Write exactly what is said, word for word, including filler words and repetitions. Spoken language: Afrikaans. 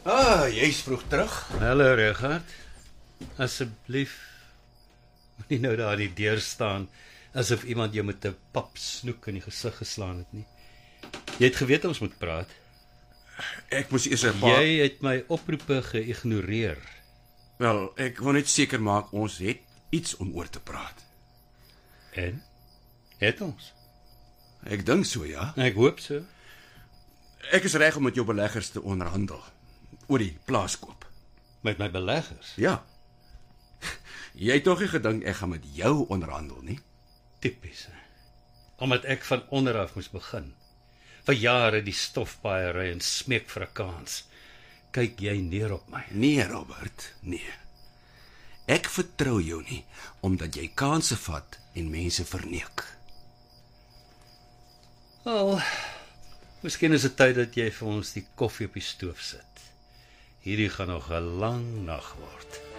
Ah, jy's vroeg terug. Hallo Richard. Asseblief moenie nou daar aan die deur staan asof iemand jou met 'n papsnoek in die gesig geslaan het nie. Jy het geweet ons moet praat. Ek moes eers 'n paar... Jy het my oproepe geïgnoreer. Wel, ek wil net seker maak ons het iets om oor te praat. En? Het ons? Ek dink so, ja. Ek hoop so. Ek is reg om met jou beleggers te onderhandel oor die plaaskoop. Met my beleggers? Ja. Jy het tog nie gedink ek gaan met jou onderhandel nie? Tipies. Omdat ek van onder af moes begin. Vir jare die stofpaaiery en smeek vir 'n kans. Kyk jy neer op my? Nee, Robert, nee. Ek vertrou jou nie, omdat jy kansse vat en mense verneek. Wel, miskien is dit tyd dat jy vir ons die koffie op die stoof sit. Hierdie gaan nog 'n lang nag word.